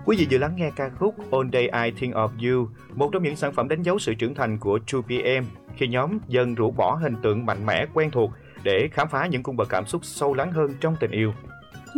Quý vị vừa lắng nghe ca khúc All Day I Think of You, một trong những sản phẩm đánh dấu sự trưởng thành của 2PM khi nhóm dần rũ bỏ hình tượng mạnh mẽ quen thuộc để khám phá những cung bậc cảm xúc sâu lắng hơn trong tình yêu.